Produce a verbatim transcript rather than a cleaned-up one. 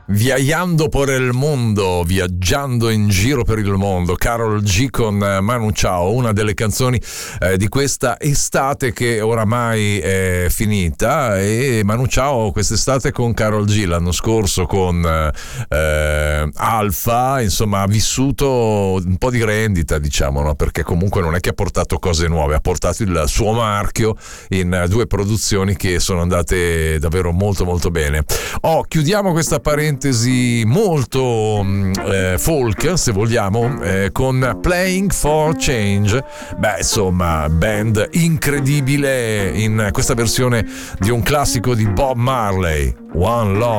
Viajando por el mondo, viaggiando in giro per il mondo, Karol G con Manu Chao, una delle canzoni eh, di questa estate che oramai è finita, e Manu Chao quest'estate con Karol G, l'anno scorso con eh, Alfa, insomma ha vissuto un po' di rendita, diciamo, no? Perché comunque non è che ha portato cose nuove, ha portato il suo marchio in due produzioni che sono andate davvero molto molto bene. Oh, chiudiamo questa parentesi molto eh, folk, se vogliamo, eh, con Playing for Change. Beh, insomma, band incredibile in questa versione di un classico di Bob Marley, One Love.